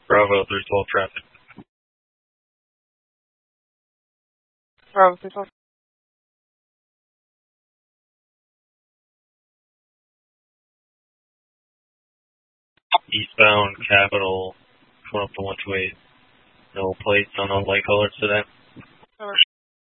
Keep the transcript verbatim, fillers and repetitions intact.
Bravo, three twelve traffic. Bravo, three twelve. Eastbound Capital, going up to one two eight. No plates on all light colors today. Over.